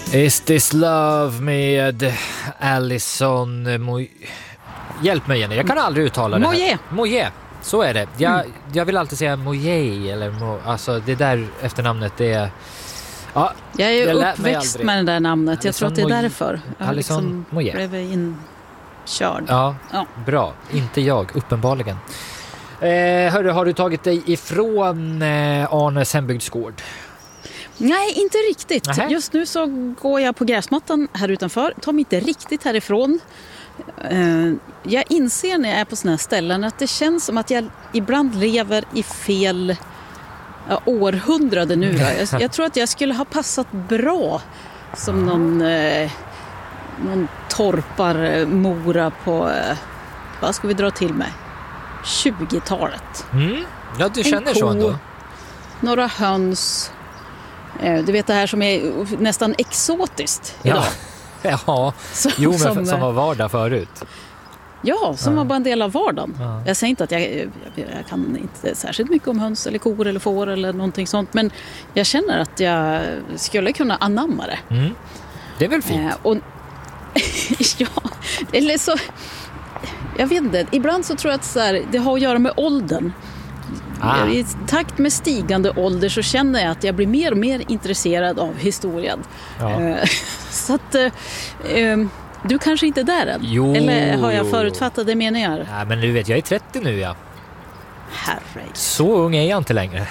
Is this love med Alison Hjälp mig Jenny, jag kan aldrig uttala det här. Moyet, så är det. Jag vill alltid säga Moyet eller alltså det där efternamnet det är. Ja, jag är uppväxt med det där namnet. Alison, jag tror att det är därför. Jag liksom blev inkörd. Ja, bra. Inte jag, uppenbarligen. Hörru, har du tagit dig ifrån Arnes hembygdsgård? Nej, inte riktigt. Nähä. Just nu så går jag på gräsmattan här utanför. Tar mig inte riktigt härifrån. Jag inser när jag är på såna här ställen att det känns som att jag ibland lever i fel århundrade nu. Jag tror att jag skulle ha passat bra som någon torparmora på, vad ska vi dra till med? 20-talet. Ja, du känner så ändå. Några höns. Du vet det här som är nästan exotiskt idag. Ja. Som var vardag förut. Ja, som var bara en del av vardagen. Ja. Jag säger inte att jag kan inte särskilt mycket om höns eller kor eller får eller någonting sånt. Men jag känner att jag skulle kunna anamma det. Det är väl fint? Ja, eller så... Jag vet inte. Ibland så tror jag att det har att göra med åldern. I takt med stigande ålder så känner jag att jag blir mer och mer intresserad av historien. Ja. Så att du kanske inte är där än. Jo, eller har jag förutfattade meningar? Nej, men du vet, jag är 30 nu, ja. Herregud. Så ung är jag inte längre.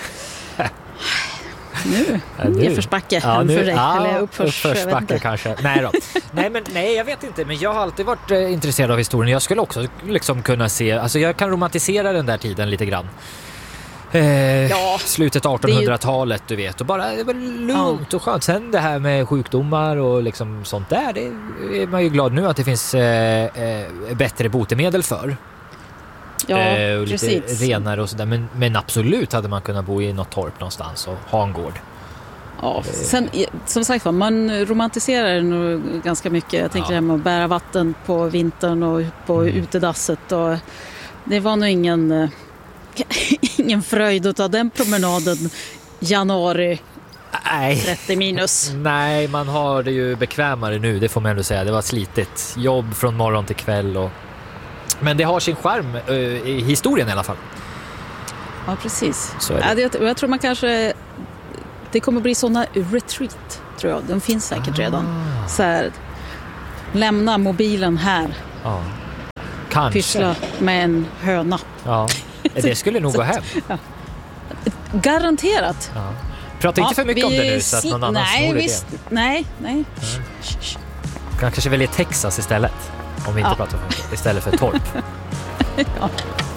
Nu. Nedförsbacke. Eller uppförsbacke kanske. Nej då. Nej, jag vet inte. Men jag har alltid varit intresserad av historien. Jag skulle också liksom kunna se... Alltså jag kan romantisera den där tiden lite grann. Slutet 1800-talet, du vet. Och bara, det var lugnt och skönt. Sen det här med sjukdomar och liksom sånt där. Det är man ju glad nu att det finns bättre botemedel för. Ja, och lite precis. renare och sådär. Men absolut hade man kunnat bo i något torp någonstans och ha en gård. Ja, sen, som sagt man romantiserar det nog ganska mycket. Jag tänker att bära vatten på vintern och på utedasset. Och det var nog ingen fröjd att ta den promenaden januari 30 minus. Nej, man har det ju bekvämare nu, det får man ändå säga. Det var slitigt. Jobb från morgon till kväll. Men det har sin charm i historien i alla fall. Ja, precis. Så är det. Jag tror man kanske... Det kommer bli sådana retreat, tror jag. De finns säkert redan. Så här, lämna mobilen här. Ja. Kanske. Pyssla med en höna. Ja. Det skulle nog gå hem. Ja. Garanterat. Ja. Prata inte för mycket om det nu så att någon annan snor det. Nej. Kanske väljer Texas istället. Om vi inte pratar för mycket. Istället för torp. Ja.